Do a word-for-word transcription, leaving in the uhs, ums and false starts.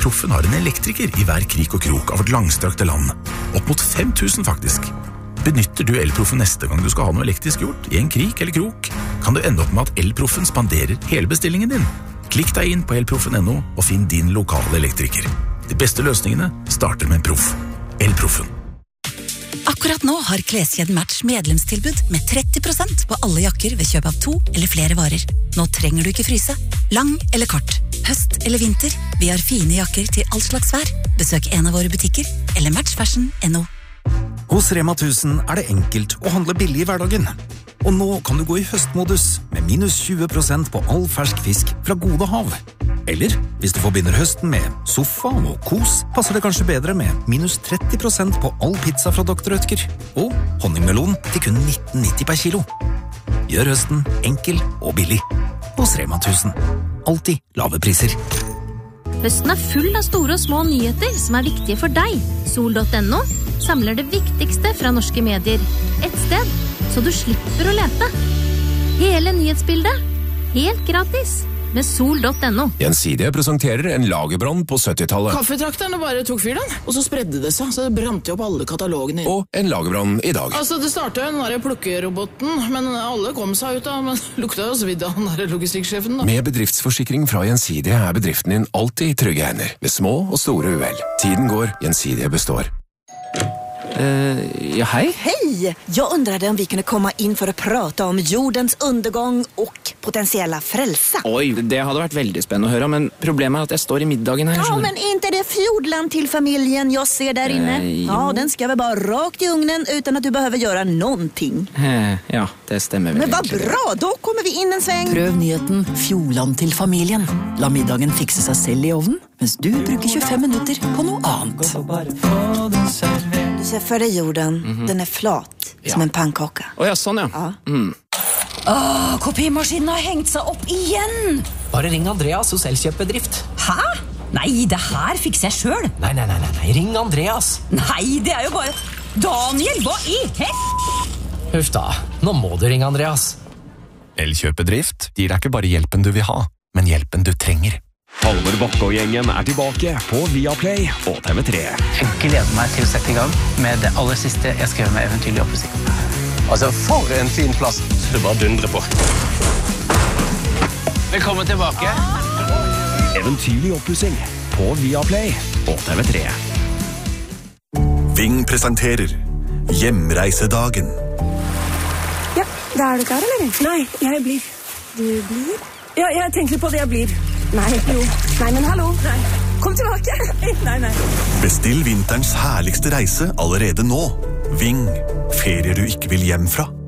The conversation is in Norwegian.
Elproffen har en elektriker i hver krik og krok av vårt langstrakte land. Opp mot fem tusen faktisk. Benytter du Elproffen neste gang du skal ha noe elektrisk gjort, i en krik eller krok, kan du ende opp med at Elproffen spanderer hele bestillingen din. Klikk deg inn på elproffen punktum no og finn din lokale elektriker. De beste løsningene starter med en proff. Elproffen. Akkurat nå har Kleskjeden Match medlemstilbud med tretti prosent på alle jakker ved kjøp av to eller flere varer. Nå trenger du ikke fryse. Lang eller kort, høst eller vinter, vi har fine jakker til all slags vær. Besøk en av våre butikker eller matchfashion punktum no. Hos Rema tusen er det enkelt å handle billig i hverdagen. Og nå kan du gå i høstmodus med minus tjue prosent på all fersk fisk fra Gode Hav. Eller, hvis du forbinder høsten med sofa og kos, passer det kanskje bedre med minus tretti prosent på all pizza fra doktor Oetker. Og honningmelon til kun nitten nitti per kilo. Gjør høsten enkel og billig. Hos Rema tusen. Alltid lave priser. Høsten er full av store og små nyheter som er viktige for deg. Sol punktum no samler det viktigste fra norske medier. Et sted, så du slipper å lete. Hele nyhetsbildet, helt gratis, med Sol punktum no. Gjensidige presenterer en lagerbrann på syttitallet. Kaffetrakterne bare tok fyr den, og så spredde det seg, så det brant jo opp alle katalogene. Og en lagerbrann i dag. Altså, det startet jo den der plukkeroboten, men alle kom seg ut da, men lukta jo svidd av den der logistikksjefen da. Med bedriftsforsikring fra Gjensidige er bedriften din alltid i trygge hender, ved små og store uhell. Tiden går, Gjensidige består. Uh, ja, hej. Hej! Jag undrade om vi kunde komma in för att prata om jordens undergång och potentiella frälsa. Oj, det hade varit väldigt spännande att höra, men problemet är att jag står i middagen här. Ja, men inte det fjordland till familjen jag ser där inne. Uh, ja, den ska väl bara rakt i ugnen utan att du behöver göra någonting. Uh, ja, det stämmer väl. Men vad bra, då kommer vi in en sväng. Prøv nyheten Fjordland til familien. La middagen fikse seg selv i ovnen, mens du bruker tjuefem minutter på noe annet. Du ser för dig jorden, mm-hmm. Den är flat, ja. Som en pannkaka. Åh, ja, sånn ja. Ja. Mm. Åh, kopimaskinen har hengt seg opp igjen! Bare ring Andreas hos Elkjøpbedrift. Hæ? Nei, det her fikser jeg selv. Nei, nei, nei, nei, ring Andreas. Nei, det er jo bare... Daniel, hva i hel... Huff da, nå må du ringe Andreas. Elkjøpbedrift gir deg ikke bare hjelpen du vil ha, men hjelpen du trenger. Halvor Bakke og gjengen er tilbake på Viaplay og T V tre. Jeg gleder meg til å sette i gang med det aller siste jeg skrev med Eventyr i oppussing. Altså, for en fin plass. Så du bare dundrer på. Velkommen tilbake. Eventyr i oppussing på Viaplay og T V tre. Ving presenterer Hjemreisedagen. Ja, da er du klar, eller? Nei, jeg blir. Du blir? Ja, jeg tenker på det jeg blir. Nei, jo. Nei, men hallo. Nei. Kom tilbake. Nei, nei. Bestill vinterens herligste reise allerede nå. Ving. Ferier du ikke vil hjem fra.